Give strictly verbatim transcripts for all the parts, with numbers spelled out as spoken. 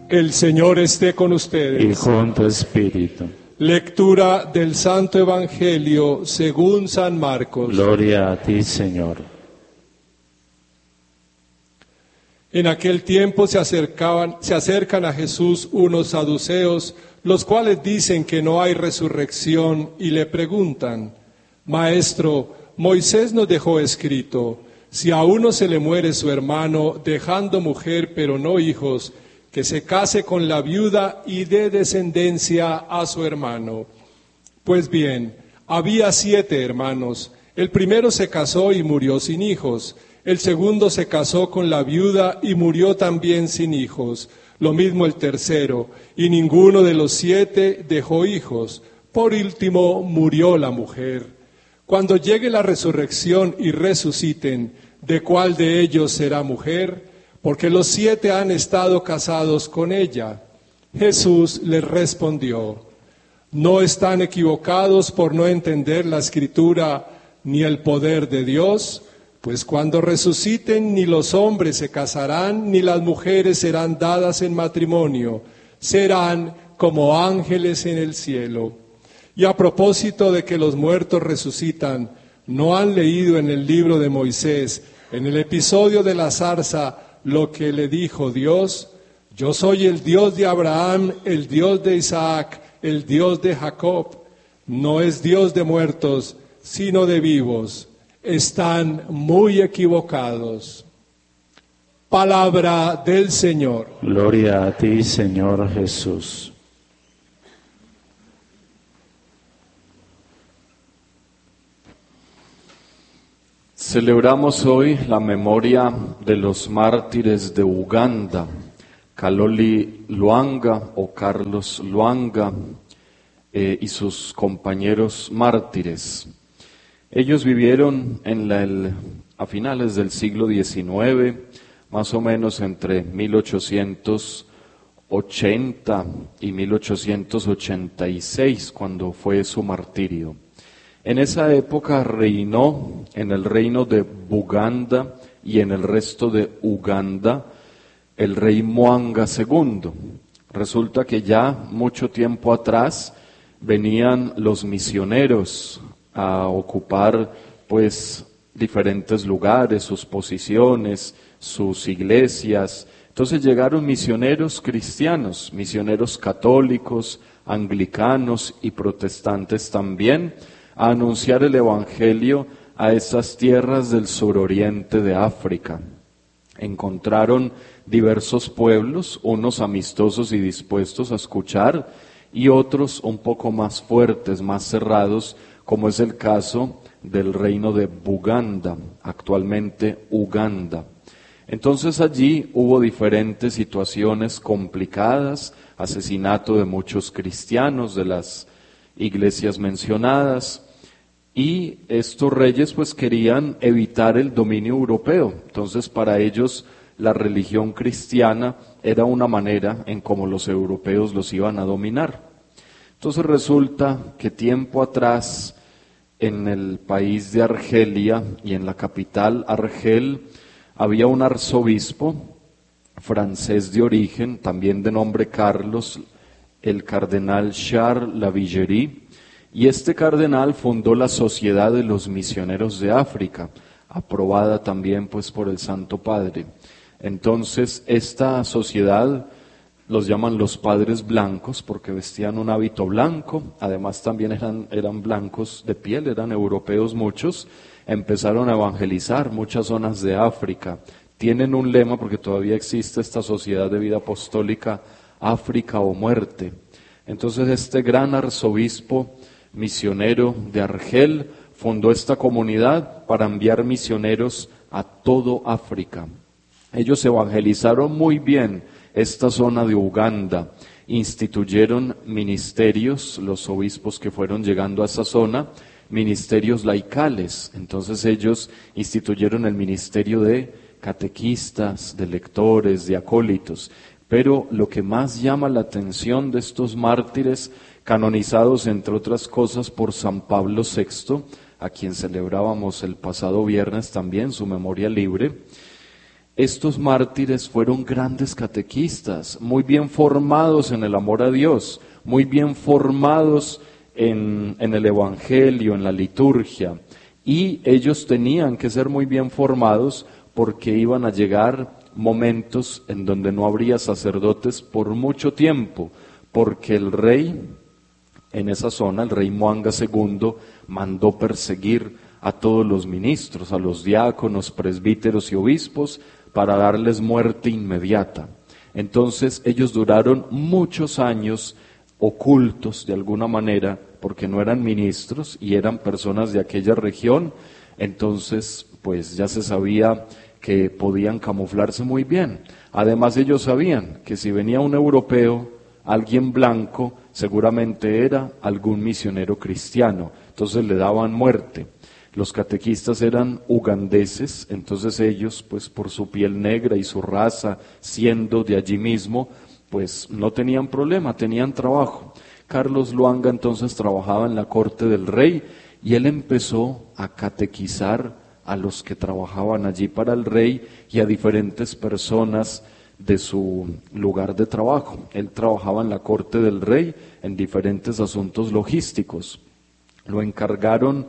El Señor esté con ustedes. Y con tu espíritu. Lectura del Santo Evangelio según San Marcos. Gloria a ti, Señor. En aquel tiempo se acercaban, se acercan a Jesús unos saduceos, los cuales dicen que no hay resurrección, y le preguntan: Maestro, Moisés nos dejó escrito, si a uno se le muere su hermano, dejando mujer pero no hijos, que se case con la viuda y dé descendencia a su hermano. Pues bien, había siete hermanos. El primero se casó y murió sin hijos. El segundo se casó con la viuda y murió también sin hijos. Lo mismo el tercero, y ninguno de los siete dejó hijos. Por último murió la mujer. Cuando llegue la resurrección y resuciten, ¿de cuál de ellos será mujer? Porque los siete han estado casados con ella. Jesús les respondió: no están equivocados por no entender la Escritura ni el poder de Dios, pues cuando resuciten ni los hombres se casarán, ni las mujeres serán dadas en matrimonio, serán como ángeles en el cielo. Y a propósito de que los muertos resucitan, ¿no han leído en el libro de Moisés, en el episodio de la zarza, lo que le dijo Dios? Yo soy el Dios de Abraham, el Dios de Isaac, el Dios de Jacob. No es Dios de muertos, sino de vivos. Están muy equivocados. Palabra del Señor. Gloria a ti, Señor Jesús. Celebramos hoy la memoria de los mártires de Uganda, Kaloli Lwanga o Carlos Lwanga eh, y sus compañeros mártires. Ellos vivieron en la, el, a finales del siglo diecinueve, más o menos entre mil ochocientos ochenta y mil ochocientos ochenta y seis, cuando fue su martirio. En esa época reinó en el reino de Buganda y en el resto de Uganda el rey Mwanga segundo. Resulta que ya mucho tiempo atrás venían los misioneros a ocupar pues diferentes lugares, sus posiciones, sus iglesias. Entonces llegaron misioneros cristianos, misioneros católicos, anglicanos y protestantes también, a anunciar el Evangelio a esas tierras del suroriente de África. Encontraron diversos pueblos, unos amistosos y dispuestos a escuchar, y otros un poco más fuertes, más cerrados, como es el caso del reino de Buganda, actualmente Uganda. Entonces allí hubo diferentes situaciones complicadas, asesinato de muchos cristianos de las iglesias mencionadas, y estos reyes pues querían evitar el dominio europeo. Entonces para ellos la religión cristiana era una manera en cómo los europeos los iban a dominar. Entonces resulta que tiempo atrás en el país de Argelia y en la capital Argel había un arzobispo francés de origen, también de nombre Carlos, el cardenal Charles Lavilléry, y este cardenal fundó la Sociedad de los Misioneros de África, aprobada también pues por el Santo Padre. Entonces esta sociedad los llaman los Padres Blancos porque vestían un hábito blanco, además también eran, eran blancos de piel, eran europeos muchos, empezaron a evangelizar muchas zonas de África. Tienen un lema porque todavía existe esta sociedad de vida apostólica, África o muerte. Entonces este gran arzobispo misionero de Argel fundó esta comunidad para enviar misioneros a todo África. Ellos evangelizaron muy bien esta zona de Uganda, instituyeron ministerios, los obispos que fueron llegando a esa zona, ministerios laicales. Entonces ellos instituyeron el ministerio de catequistas, de lectores, de acólitos. Pero lo que más llama la atención de estos mártires, canonizados entre otras cosas por San Pablo sexto, a quien celebrábamos el pasado viernes también su memoria libre, estos mártires fueron grandes catequistas, muy bien formados en el amor a Dios, muy bien formados en, en el Evangelio, en la liturgia, y ellos tenían que ser muy bien formados porque iban a llegar momentos en donde no habría sacerdotes por mucho tiempo, porque el rey en esa zona, el rey Muanga segundo, mandó perseguir a todos los ministros, a los diáconos, presbíteros y obispos, para darles muerte inmediata. Entonces ellos duraron muchos años ocultos de alguna manera, porque no eran ministros y eran personas de aquella región. Entonces pues ya se sabía que podían camuflarse muy bien. Además ellos sabían que si venía un europeo, alguien blanco, seguramente era algún misionero cristiano, entonces le daban muerte. Los catequistas eran ugandeses, entonces ellos, pues por su piel negra y su raza, siendo de allí mismo, pues no tenían problema, tenían trabajo. Carlos Luanga entonces trabajaba en la corte del rey y él empezó a catequizar a los que trabajaban allí para el rey y a diferentes personas de su lugar de trabajo. Él trabajaba en la corte del rey en diferentes asuntos logísticos. Lo encargaron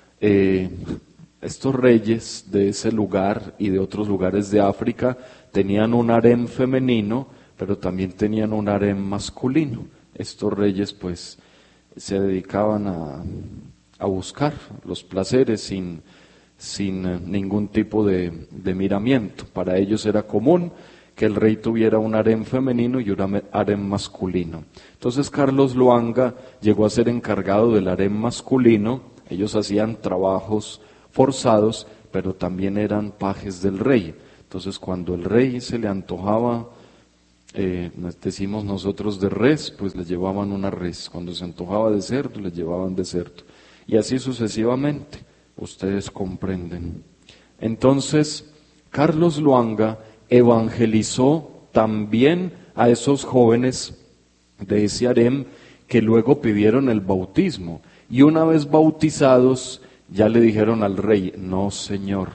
eh, estos reyes de ese lugar y de otros lugares de África, tenían un harem femenino, pero también tenían un harem masculino. Estos reyes pues se dedicaban a, a buscar los placeres sin, sin eh, ningún tipo de, de miramiento. Para ellos era común que el rey tuviera un harem femenino y un harem masculino. Entonces Carlos Luanga llegó a ser encargado del harem masculino. Ellos hacían trabajos forzados, pero también eran pajes del rey. Entonces cuando el rey se le antojaba, eh, decimos nosotros de res, pues le llevaban una res. Cuando se antojaba de cerdo, le llevaban de cerdo. Y así sucesivamente, ustedes comprenden. Entonces Carlos Luanga evangelizó también a esos jóvenes de ese harem que luego pidieron el bautismo. Y una vez bautizados, ya le dijeron al rey, no señor,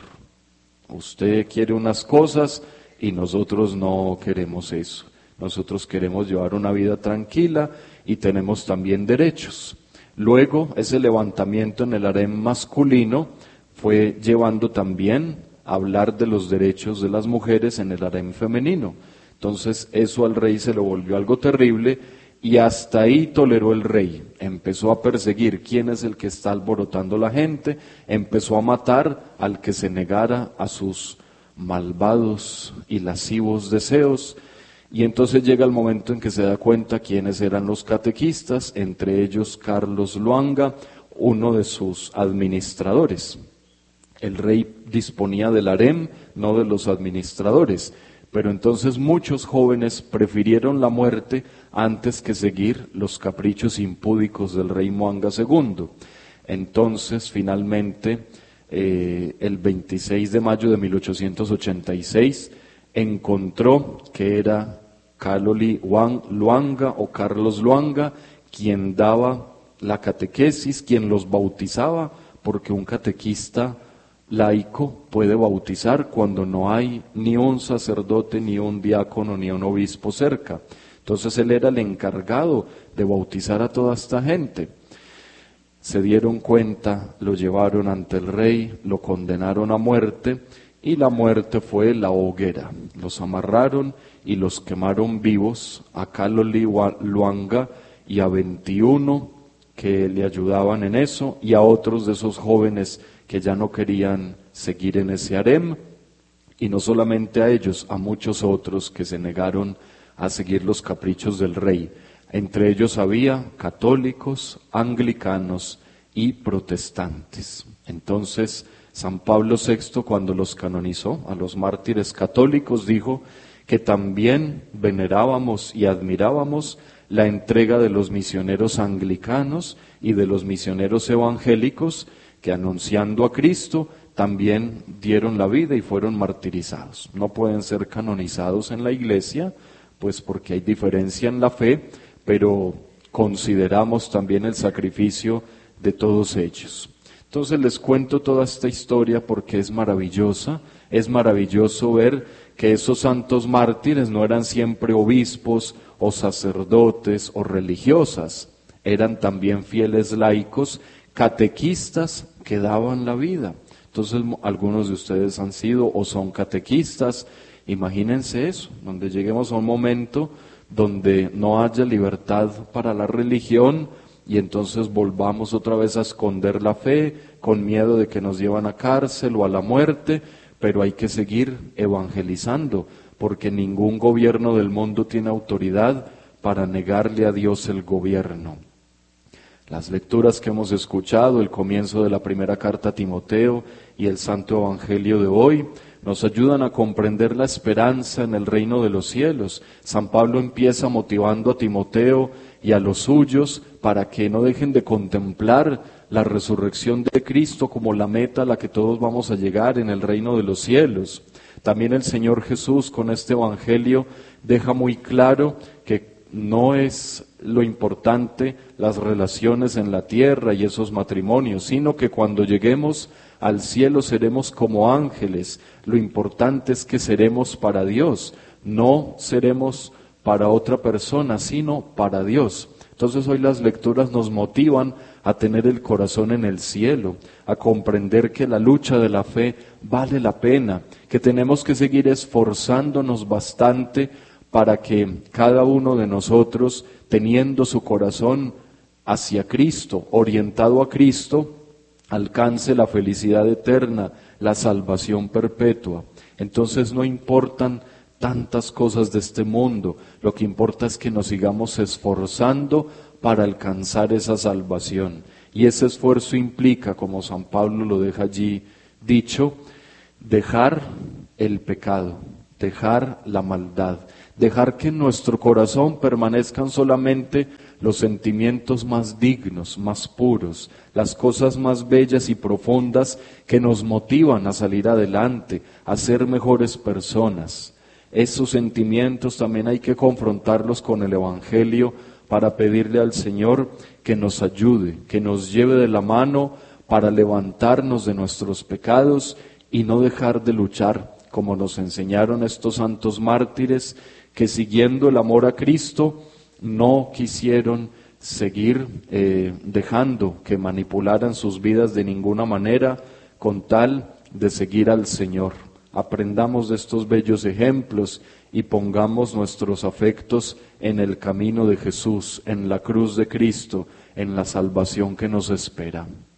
usted quiere unas cosas y nosotros no queremos eso. Nosotros queremos llevar una vida tranquila y tenemos también derechos. Luego, ese levantamiento en el harem masculino fue llevando también a hablar de los derechos de las mujeres en el harem femenino. Entonces, eso al rey se le volvió algo terrible y hasta ahí toleró el rey. Empezó a perseguir quién es el que está alborotando la gente, empezó a matar al que se negara a sus malvados y lascivos deseos. Y entonces llega el momento en que se da cuenta quiénes eran los catequistas, entre ellos Carlos Luanga, uno de sus administradores. El rey disponía del harem, no de los administradores, pero entonces muchos jóvenes prefirieron la muerte antes que seguir los caprichos impúdicos del rey Muanga segundo. Entonces, finalmente, eh, el veintiséis de mayo de mil ochocientos ochenta y seis, encontró que era Kaloli Luanga o Carlos Luanga quien daba la catequesis, quien los bautizaba, porque un catequista laico puede bautizar cuando no hay ni un sacerdote, ni un diácono, ni un obispo cerca. Entonces él era el encargado de bautizar a toda esta gente. Se dieron cuenta, lo llevaron ante el rey, lo condenaron a muerte y la muerte fue la hoguera. Los amarraron y los quemaron vivos a Kaloli Luanga y a veintiuno que le ayudaban en eso y a otros de esos jóvenes que ya no querían seguir en ese harem, y no solamente a ellos, a muchos otros que se negaron a seguir los caprichos del rey. Entre ellos había católicos, anglicanos y protestantes. Entonces, San Pablo sexto, cuando los canonizó a los mártires católicos, dijo que también venerábamos y admirábamos la entrega de los misioneros anglicanos y de los misioneros evangélicos que, anunciando a Cristo, también dieron la vida y fueron martirizados. No pueden ser canonizados en la iglesia, pues porque hay diferencia en la fe, pero consideramos también el sacrificio de todos ellos. Entonces les cuento toda esta historia porque es maravillosa, es maravilloso ver que esos santos mártires no eran siempre obispos o sacerdotes o religiosas, eran también fieles laicos, catequistas que daban la vida. Entonces algunos de ustedes han sido o son catequistas. Imagínense eso, donde lleguemos a un momento donde no haya libertad para la religión y entonces volvamos otra vez a esconder la fe con miedo de que nos llevan a cárcel o a la muerte, pero hay que seguir evangelizando porque ningún gobierno del mundo tiene autoridad para negarle a Dios el gobierno. Las lecturas que hemos escuchado, el comienzo de la primera carta a Timoteo y el Santo Evangelio de hoy, nos ayudan a comprender la esperanza en el reino de los cielos. San Pablo empieza motivando a Timoteo y a los suyos para que no dejen de contemplar la resurrección de Cristo como la meta a la que todos vamos a llegar en el reino de los cielos. También el Señor Jesús con este Evangelio deja muy claro que no es lo importante las relaciones en la tierra y esos matrimonios, sino que cuando lleguemos al cielo seremos como ángeles. Lo importante es que seremos para Dios, no seremos para otra persona, sino para Dios. Entonces hoy las lecturas nos motivan a tener el corazón en el cielo, a comprender que la lucha de la fe vale la pena, que tenemos que seguir esforzándonos bastante para que cada uno de nosotros, teniendo su corazón hacia Cristo, orientado a Cristo, alcance la felicidad eterna, la salvación perpetua. Entonces no importan tantas cosas de este mundo, lo que importa es que nos sigamos esforzando para alcanzar esa salvación. Y ese esfuerzo implica, como San Pablo lo deja allí dicho, dejar el pecado, dejar la maldad, dejar que en nuestro corazón permanezcan solamente los sentimientos más dignos, más puros, las cosas más bellas y profundas que nos motivan a salir adelante, a ser mejores personas. Esos sentimientos también hay que confrontarlos con el Evangelio para pedirle al Señor que nos ayude, que nos lleve de la mano para levantarnos de nuestros pecados y no dejar de luchar, como nos enseñaron estos santos mártires, que siguiendo el amor a Cristo no quisieron seguir eh, dejando que manipularan sus vidas de ninguna manera con tal de seguir al Señor. Aprendamos de estos bellos ejemplos y pongamos nuestros afectos en el camino de Jesús, en la cruz de Cristo, en la salvación que nos espera.